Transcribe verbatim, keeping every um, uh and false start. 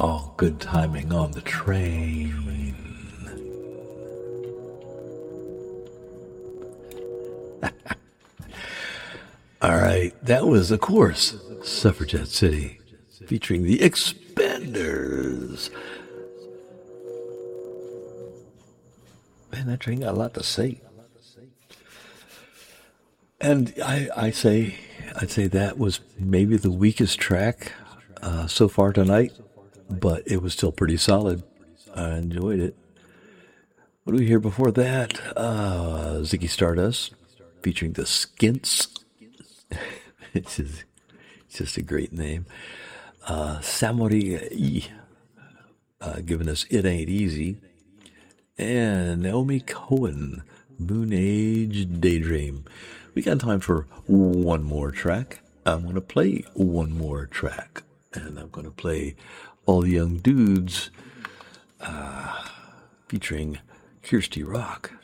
Oh, good timing on the train. All right, that was, of course, Suffragette City, featuring the Expanders. Man, that train got a lot to say. And I, I say, I'd say that was maybe the weakest track uh, so far tonight, but it was still pretty solid. I enjoyed it. What do we hear before that? Uh, Ziggy Stardust, featuring the Skints. It's just, it's just a great name. Uh, Samurai, uh, giving us It Ain't Easy. And Naomi Cohen, Moon Age Daydream. We got time for one more track. I'm going to play one more track. And I'm going to play All the Young Dudes uh, featuring Kirsty Rock.